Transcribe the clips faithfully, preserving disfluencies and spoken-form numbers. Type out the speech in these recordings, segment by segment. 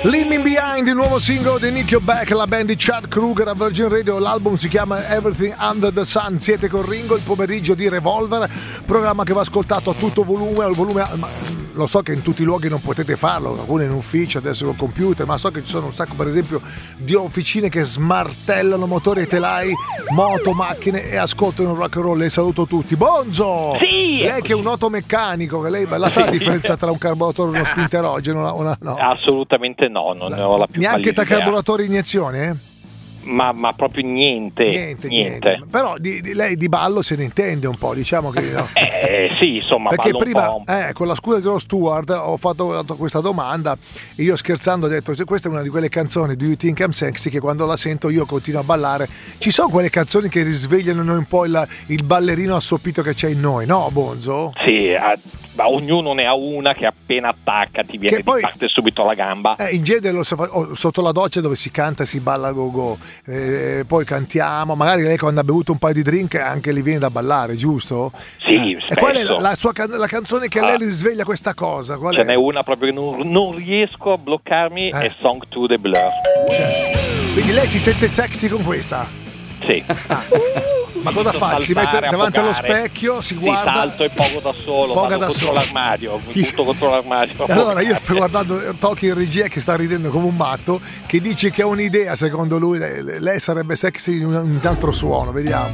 Leave Me Behind, il nuovo singolo di Nickelback, Back, la band di Chad Kroeger a Virgin Radio. L'album si chiama Everything Under the Sun. Siete con Ringo, il pomeriggio di Revolver, programma che va ascoltato a tutto volume, al volume ma, lo so che in tutti i luoghi non potete farlo, alcuni in ufficio, adesso col computer, ma so che ci sono un sacco, per esempio, di officine che smartellano motori e telai, moto, macchine e ascoltano il rock and roll. Le saluto tutti. Bonzo! Sì! Lei che è un automecanico, che lei la sa la differenza tra un carburatore e uno spinterogeno? Una, una, no. Assolutamente no, non ne ho la più neanche tra idea. carburatori e iniezione, eh? Ma, ma proprio niente, niente, niente. niente. Però di, di, lei di ballo se ne intende un po', diciamo che no? eh sì, insomma, perché ballo prima un po'. Eh, con la scusa dello Stewart ho fatto, ho fatto questa domanda e io scherzando ho detto: questa è una di quelle canzoni, Do You Think I'm Sexy, che quando la sento io continuo a ballare. Ci sono quelle canzoni che risvegliano un po' il, il ballerino assopito che c'è in noi, no Bonzo? Sì, a, ma ognuno ne ha una che appena attacca ti viene, che poi, ti parte subito la gamba. Eh, in genere lo so, sotto la doccia dove si canta si balla go go, eh, poi cantiamo, magari lei quando ha bevuto un paio di drink anche gli viene da ballare, giusto? Sì, eh. E qual è la, la sua la canzone che a lei ah, risveglia questa cosa? Qual ce è? n'è una proprio che non, non riesco a bloccarmi, eh. è Song to the Blur. Cioè, quindi lei si sente sexy con questa? Sì. Ah. Ma cosa fa? Si mette davanti allo specchio, si guarda. Sì, salto e pogo da solo, poga vado da contro solo. l'armadio, tutto contro l'armadio. E allora io sto guardando Tocchi in regia che sta ridendo come un matto, che dice che ha un'idea, secondo lui lei, lei sarebbe sexy in un, un altro suono, vediamo.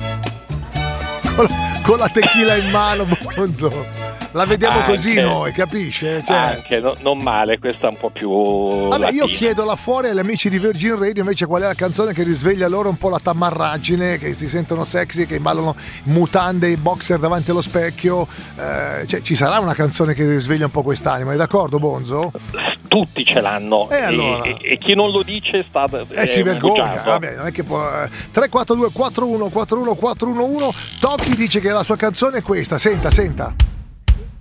Con la, con la tequila in mano, Bonzo. La vediamo anche, così noi, capisce? Cioè, anche, no, non male, questa è un po' più vabbè, latina. Io chiedo là fuori agli amici di Virgin Radio invece qual è la canzone che risveglia loro un po' la tamarragine, che si sentono sexy, che ballano mutande e boxer davanti allo specchio, eh, cioè ci sarà una canzone che risveglia un po' quest'anima, è d'accordo Bonzo? Tutti ce l'hanno e, allora? e, e chi non lo dice sta eh si vergogna, vabbè, non è che può. eh. tre quattro due quattro uno quattro uno quattro uno uno. Tocchi dice che la sua canzone è questa, senta senta.